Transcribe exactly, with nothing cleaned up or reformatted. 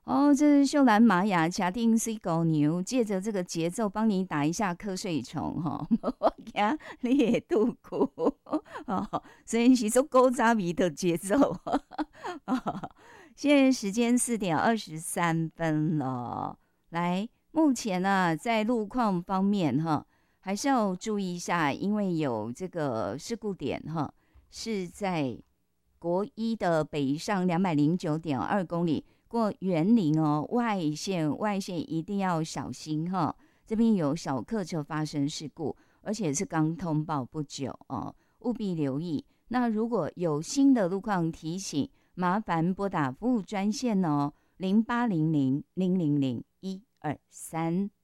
哦，这是秀兰玛雅卡丁 C 狗牛，借着这个节奏帮你打一下瞌睡虫哈，我惊你也度苦哦，所以是说勾扎米的节奏。哦，现在时间四点二十三分了，来，目前呢在路况方面哈，还是要注意一下，因为有这个事故点哈，是在国一的北上两百零九点二公里。过园林哦，外线外线一定要小心哈。这边有小客车发生事故，而且是刚通报不久哦，务必留意。那如果有新的路况提醒，麻烦拨打服务专线哦，零八零零零零零一二三。